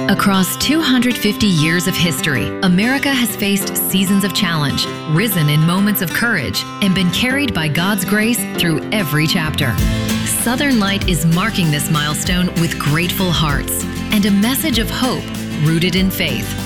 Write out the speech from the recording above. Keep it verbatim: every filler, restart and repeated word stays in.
Across two hundred fifty years of history, America has faced seasons of challenge, risen in moments of courage, and been carried by God's grace through every chapter. Southern Light is marking this milestone with grateful hearts and a message of hope rooted in faith.